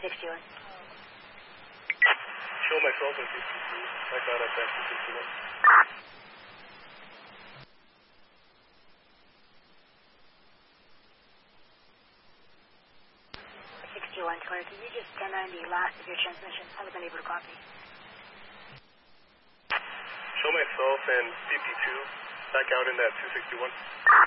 261. Show myself at 52. Back out at that 261. 61, Claire, can you just 1090 last of your transmission? I was unable to copy. Show myself and 52. Back out in that 261.